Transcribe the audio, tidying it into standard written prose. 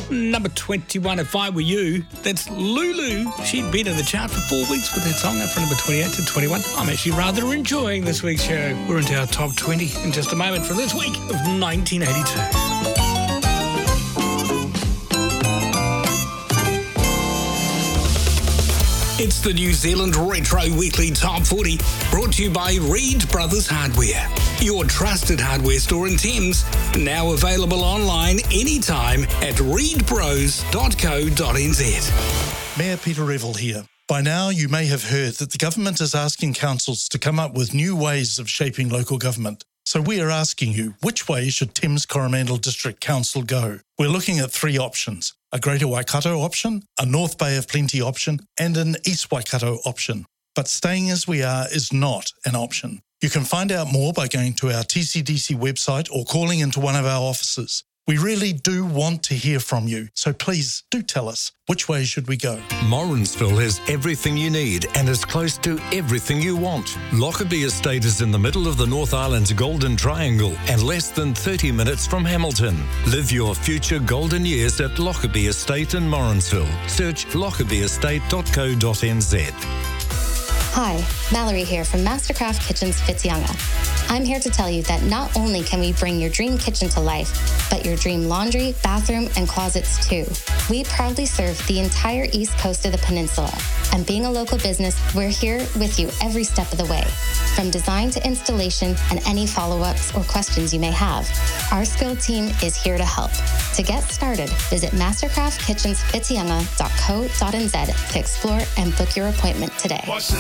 Number 21, If I Were You. That's Lulu. She'd been in the chart for 4 weeks with that song up from number 28 to 21. I'm actually rather enjoying this week's show. We're into our top 20 in just a moment for this week of 1982. It's the New Zealand Retro Weekly Top 40, brought to you by Reed Brothers Hardware, your trusted hardware store in Thames, now available online anytime at reedbros.co.nz. Mayor Peter Revel here. By now, you may have heard that the government is asking councils to come up with new ways of shaping local government. So we are asking you, which way should Thames Coromandel District Council go? We're looking at 3 options: a Greater Waikato option, a North Bay of Plenty option, and an East Waikato option. But staying as we are is not an option. You can find out more by going to our TCDC website or calling into one of our offices. We really do want to hear from you, so please do tell us, which way should we go? Morrinsville has everything you need and is close to everything you want. Lockerbie Estate is in the middle of the North Island's Golden Triangle and less than 30 minutes from Hamilton. Live your future golden years at Lockerbie Estate in Morrinsville. Search lockerbieestate.co.nz. Hi, Mallory here from Mastercraft Kitchens Whitianga. I'm here to tell you that not only can we bring your dream kitchen to life, but your dream laundry, bathroom, and closets too. We proudly serve the entire east coast of the peninsula, and being a local business, we're here with you every step of the way. From design to installation and any follow-ups or questions you may have, our skilled team is here to help. To get started, visit mastercraftkitchenswhitianga.co.nz to explore and book your appointment today.